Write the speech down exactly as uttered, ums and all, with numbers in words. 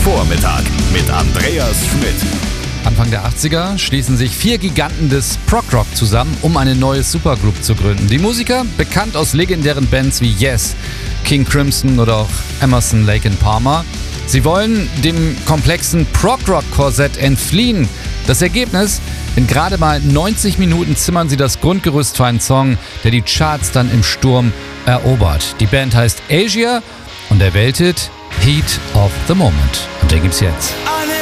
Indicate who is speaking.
Speaker 1: Vormittag mit Andreas Schmidt.
Speaker 2: Anfang der achtziger schließen sich vier Giganten des Prog-Rock zusammen, um eine neue Supergroup zu gründen. Die Musiker, bekannt aus legendären Bands wie Yes, King Crimson oder auch Emerson, Lake and Palmer. Sie wollen dem komplexen Prog-Rock-Korsett entfliehen. Das Ergebnis? In gerade mal neunzig Minuten zimmern sie das Grundgerüst für einen Song, der die Charts dann im Sturm erobert. Die Band heißt Asia und der Welthit Heat of the Moment. Und den gibt's jetzt.